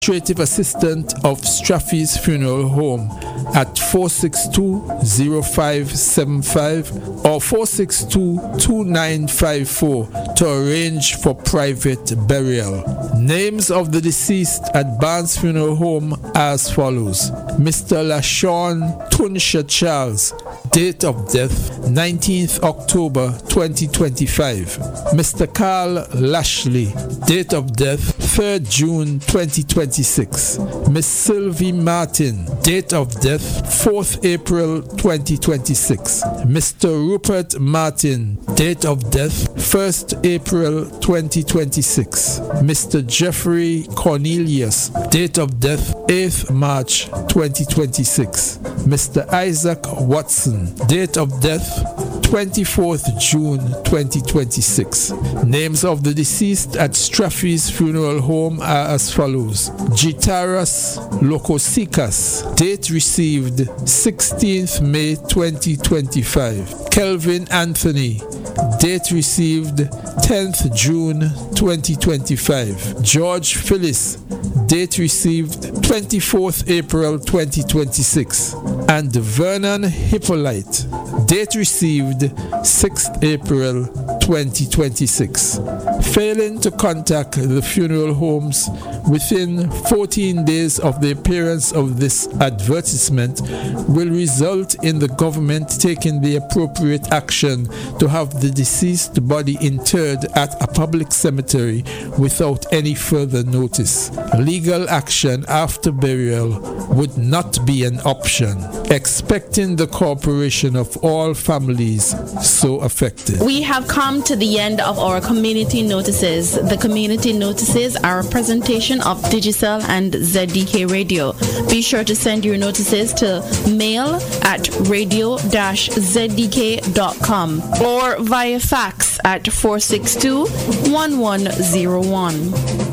administrative assistant of Straffy's Funeral Home at 462-0575 or 462-2954 to arrange for private burial. Names of the deceased at Barnes Funeral Home as follows: Mr. LaShawn Tunsha Charles, date of death 19th October 2025. Mr. Carl Lashley, date of death 3rd June 2026. Miss Sylvie Martin, date of death 4th April 2026. Mr. Rupert Martin, date of death 1st April 2026. Mr. Jeffrey Cornelius, date of death 8th March 2026. Mr. Isaac Watson, date of death 24th June 2026. Names of the deceased at Straffy's Funeral Home are as follows: Gitaras Lokosikas, date received 16th May 2025. Kelvin Anthony, date received 10th June 2025. George Phyllis, date received 24th April 2026. And Vernon Hippolyte, date received 6th April 2026. Failing to contact the funeral homes within 14 days of the appearance of this advertisement will result in the government taking the appropriate action to have the deceased body interred at a public cemetery without any further notice. Legal action after burial would not be an option, expecting the cooperation of all families so affected. We have come to the end of our community notices. The community notices are a presentation of Digicel and ZDK Radio. Be sure to send your notices to mail@radio-zdk.com or via fax at 462-1101.